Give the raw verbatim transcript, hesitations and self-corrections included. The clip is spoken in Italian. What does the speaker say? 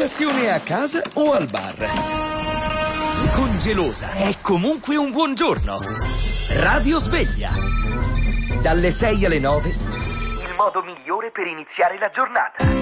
Colazione a casa o al bar. Con Gelosa è comunque un buongiorno. Radio Sveglia. Dalle sei alle nove. Il modo migliore per iniziare la giornata.